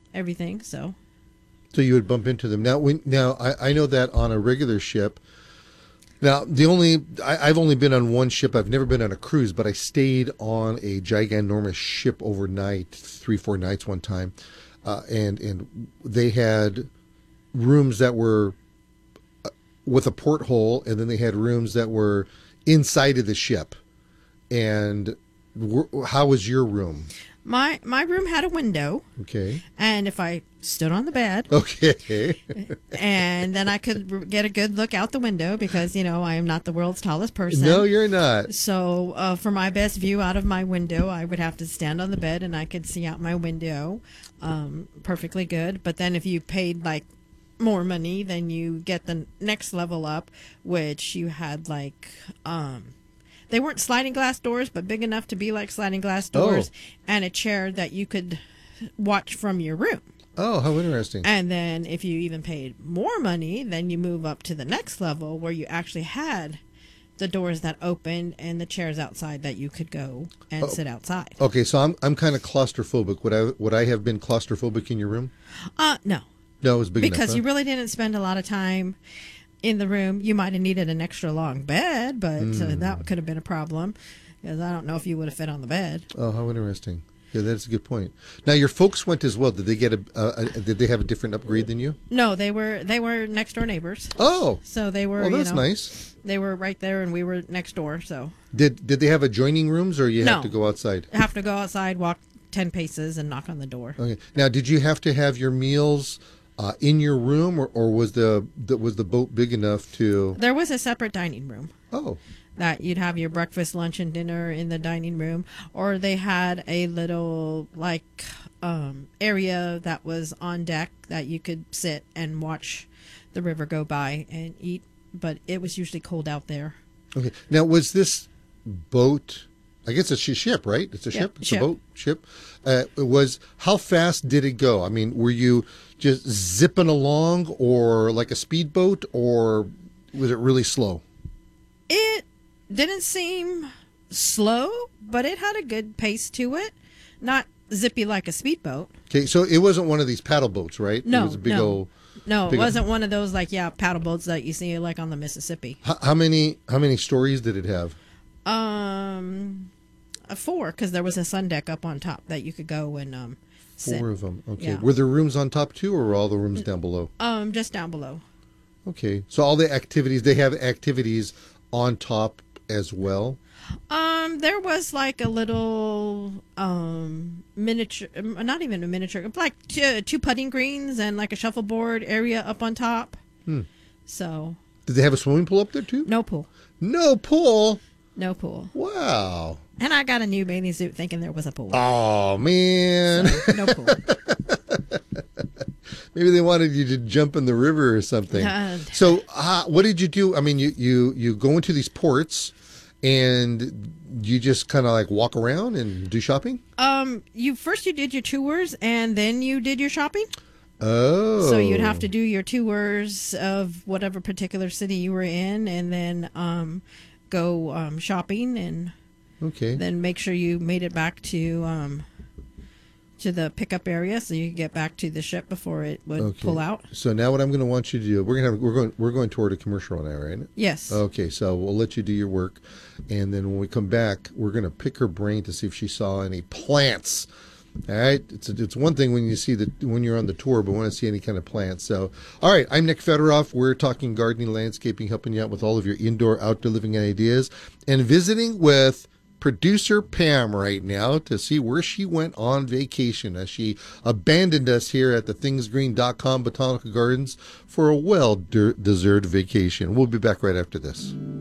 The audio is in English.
everything. So you would bump into them. I know that on a regular ship. Now, I've only been on one ship. I've never been on a cruise, but I stayed on a giganormous ship overnight, 3-4 nights one time, and they had rooms that were with a porthole, and then they had rooms that were inside of the ship. And how was your room? my room had a window. Okay. And if I stood on the bed, okay, and then I could get a good look out the window because, I am not the world's tallest person. No, you're not. So for my best view out of my window, I would have to stand on the bed and I could see out my window perfectly good. But then if you paid like more money, then you get the next level up, which you had like they weren't sliding glass doors, but big enough to be like sliding glass doors, and a chair that you could watch from your room. Oh, how interesting. And then if you even paid more money, then you move up to the next level where you actually had the doors that opened and the chairs outside that you could go and sit outside. Okay, so I'm kind of claustrophobic. Would I have been claustrophobic in your room? No. No, it was big enough. Because you really didn't spend a lot of time in the room. You might have needed an extra long bed, but that could have been a problem because I don't know if you would have fit on the bed. Oh, how interesting. Yeah, that's a good point. Now, your folks went as well. Did they get did they have a different upgrade than you? No, they were next door neighbors. Oh, so they were. Well, that's nice. They were right there, and we were next door. So did they have adjoining rooms, or you have to go outside? Have to go outside, walk 10 paces, and knock on the door. Okay. Now, did you have to have your meals in your room, or was the boat big enough to? There was a separate dining room. Oh. That you'd have your breakfast, lunch, and dinner in the dining room, or they had a little area that was on deck that you could sit and watch the river go by and eat. But it was usually cold out there. Okay. Now, was this boat? I guess it's a ship, right? It's a ship. It's ship. A boat. Ship. How fast did it go? I mean, were you just zipping along, or like a speedboat, or was it really slow? It didn't seem slow, but it had a good pace to it. Not zippy like a speedboat. Okay, so it wasn't one of these paddle boats, right? No, it was a big old. No, it wasn't one of those paddle boats that you see like on the Mississippi. How many stories did it have? 4, because there was a sun deck up on top that you could go and sit. 4 of them. Okay. Yeah. Were there rooms on top too, or were all the rooms down below? Just down below. Okay, so all the activities, they have activities on top as well. There was like a little miniature, not even a miniature, like 2 putting greens and like a shuffleboard area up on top. So. Did they have a swimming pool up there too? No pool. No pool. No pool. Wow. And I got a new bathing suit thinking there was a pool. Oh man. So, no pool. Maybe they wanted you to jump in the river or something. So what did you do? I mean, you go into these ports and you just kind of like walk around and do shopping? You did your tours and then you did your shopping. Oh. So you'd have to do your tours of whatever particular city you were in and then go shopping and then make sure you made it back to the pickup area so you could get back to the ship before it would pull out. So now what I'm going to want you to do, we're going toward a commercial now, right? Yes. Okay, so we'll let you do your work, and then when we come back, we're going to pick her brain to see if she saw any plants. All right, it's one thing when you're on the tour, but we want to see any kind of plants. So, all right, I'm Nick Federoff. We're talking gardening, landscaping, helping you out with all of your indoor, outdoor living ideas, and visiting with producer Pam right now to see where she went on vacation as she abandoned us here at the thingsgreen.com Botanical Gardens for a well-deserved vacation. We'll be back right after this.